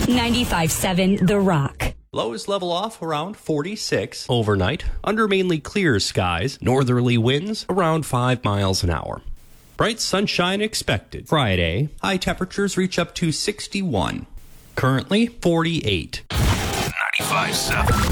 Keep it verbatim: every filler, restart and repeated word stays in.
ninety-five seven The Rock. Lows level off around forty-six. Overnight, under mainly clear skies, northerly winds around five miles an hour. Bright sunshine expected. Friday, high temperatures reach up to sixty-one. Currently, forty-eight. ninety-five seven